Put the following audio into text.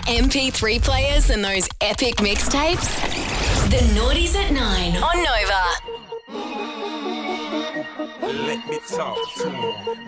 MP3 players and those epic mixtapes? The Naughties at 9 on Nova. Let me talk to him.